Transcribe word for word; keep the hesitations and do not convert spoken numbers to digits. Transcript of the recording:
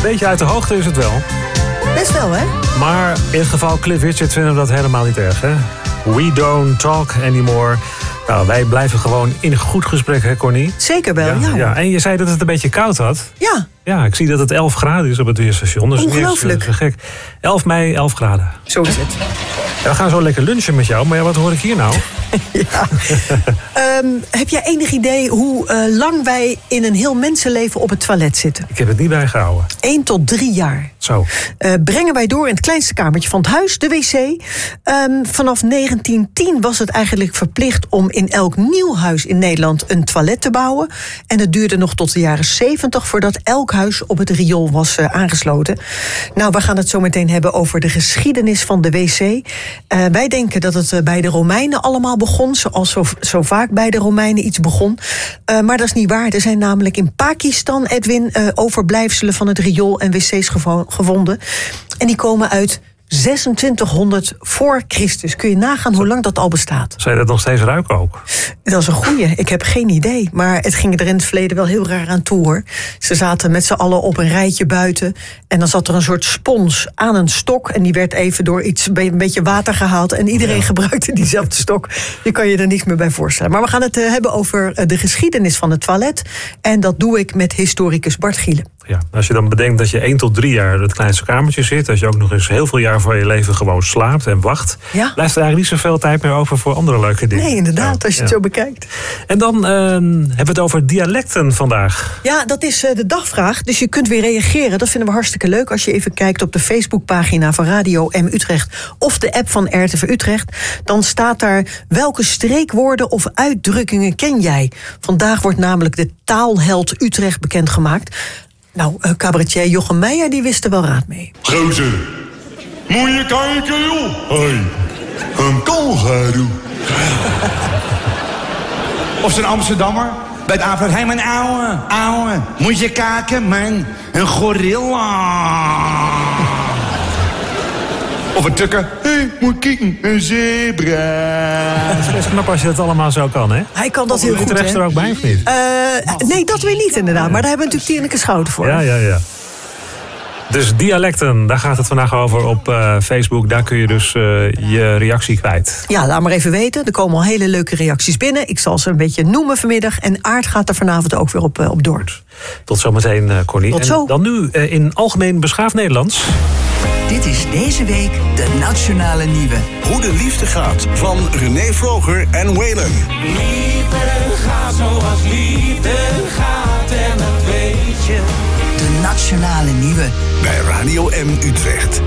beetje uit de hoogte is het wel. Best wel, hè? Maar in het geval Cliff Richard vinden we dat helemaal niet erg, hè? We don't talk anymore. Nou, wij blijven gewoon in goed gesprek, hè, Connie? Zeker wel, ja. ja. ja. En je zei dat het een beetje koud had. Ja. Ja, ik zie dat het elf graden is op het weerstation. Dus ongelooflijk. Dat is gek. elf mei, elf graden. Zo is het. Ja, we gaan zo lekker lunchen met jou, maar ja, wat hoor ik hier nou? ja. um, heb jij enig idee hoe uh, lang wij in een heel mensenleven op het toilet zitten? Ik heb het niet bijgehouden. Eén tot drie jaar. Zo. Uh, brengen wij door in het kleinste kamertje van het huis, de wc. Um, vanaf negentien tien was het eigenlijk verplicht om in elk nieuw huis in Nederland een toilet te bouwen. En het duurde nog tot de jaren zeventig voordat elk huis op het riool was uh, aangesloten. Nou, we gaan het zo meteen hebben over de geschiedenis van de wc. Uh, wij denken dat het uh, bij de Romeinen allemaal begon, zoals zo, zo vaak bij de Romeinen iets begon. Uh, maar dat is niet waar. Er zijn namelijk in Pakistan, Edwin, uh, overblijfselen van het riool en wc's gevo- gevonden. En die komen uit zesentwintighonderd voor Christus. Kun je nagaan hoe lang dat al bestaat? Zou je dat nog steeds ruiken ook? Dat is een goeie. Ik heb geen idee. Maar het ging er in het verleden wel heel raar aan toe, hoor. Ze zaten met z'n allen op een rijtje buiten. En dan zat er een soort spons aan een stok. En die werd even door iets, een beetje water gehaald. En iedereen ja. gebruikte diezelfde stok. Je kan je er niks meer bij voorstellen. Maar we gaan het uh, hebben over uh, de geschiedenis van het toilet. En dat doe ik met historicus Bart Gielen. Ja, als je dan bedenkt dat je één tot drie jaar in het kleinste kamertje zit, als je ook nog eens heel veel jaar van je leven gewoon slaapt en wacht, ja. blijft er eigenlijk niet zoveel tijd meer over voor andere leuke dingen. Nee, inderdaad, ja, als je ja. het zo bekijkt. En dan uh, hebben we het over dialecten vandaag. Ja, dat is uh, de dagvraag. Dus je kunt weer reageren. Dat vinden we hartstikke leuk als je even kijkt op de Facebookpagina van Radio M Utrecht of de app van R T V Utrecht. Dan staat daar: welke streekwoorden of uitdrukkingen ken jij? Vandaag wordt namelijk de taalheld Utrecht bekendgemaakt. Nou, uh, cabaretier Jochem Meijer, die wist er wel raad mee. Gozer, moet je kijken, joh. Hoi, een kangaroo. Of zo'n Amsterdammer, bij het avond, hé, mijn ouwe, ouwe, moet je kijken, man, een gorilla. Of een tukker, hé, hey, moet kijken, een zebra. Het is best knap als je dat allemaal zo kan, hè? Hij kan dat heel goed, hè? Is er ook bij, of niet? Uh, nee, dat weer niet, inderdaad. Maar daar hebben we natuurlijk Tieneke Schouten voor. Ja, ja, ja. Dus dialecten, daar gaat het vandaag over op uh, Facebook. Daar kun je dus uh, je reactie kwijt. Ja, laat maar even weten. Er komen al hele leuke reacties binnen. Ik zal ze een beetje noemen vanmiddag. En Aart gaat er vanavond ook weer op, uh, op door. Tot zometeen, uh, Connie. Tot zo. En dan nu uh, in algemeen beschaafd Nederlands. Dit is deze week de Nationale Nieuwe. Hoe de liefde gaat, van René Vroger en Waylon. Liefde gaat zoals liefde gaat en dat weet je. De Nationale Nieuwe. Bij Radio M Utrecht.